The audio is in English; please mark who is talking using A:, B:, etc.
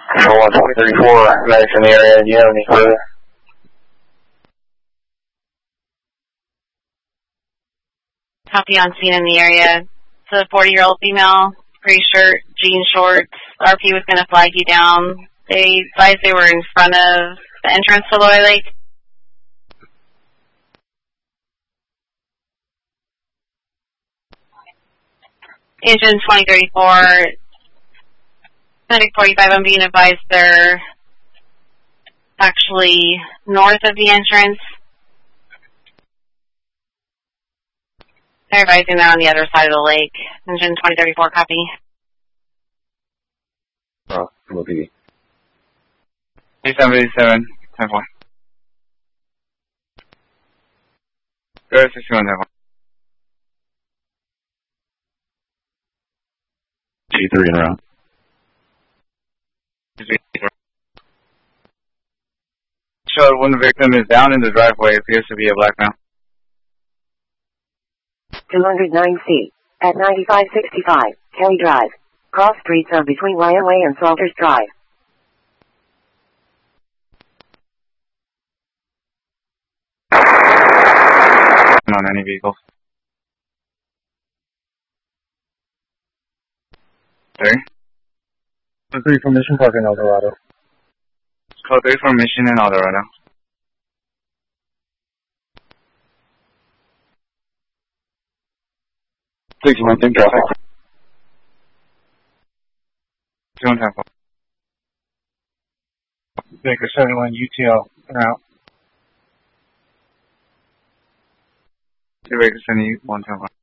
A: 134, Madison in the area. Do you have any further?
B: Copy on scene in the area. It's a 40-year-old female, gray shirt, jean shorts. RP was going to flag you down. They advised they were in front of the entrance to Loy Lake. Engine 2034, Medic 45, I'm being advised they're actually north of the entrance. They're advising they're on the other side of the lake. Engine 2034, copy.
A: Will be.
C: 8787, 10-4. Go 61, 10-4.
A: G3 and around.
C: Showed when the victim is down in the driveway, appears to be a black male.
D: 209 feet. At 9565, Kelly Drive. Cross streets are between Ryan Way and Salters Drive.
C: On any vehicles. 3.
A: Code 3 for Mission Park in El Dorado.
C: Code 3 for Mission in El Dorado.
A: Six one, think traffic.
C: 2-10-4.
A: Baker 71 UTL and out.
C: 2 Baker 71, 10-4.